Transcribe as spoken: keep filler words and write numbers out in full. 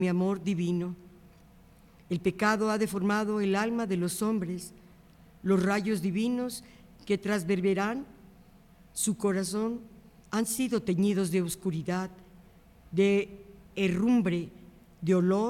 mi amor divino. El pecado ha deformado el alma de los hombres. Los rayos divinos que trasverberán su corazón han sido teñidos de oscuridad, de herrumbre, de olor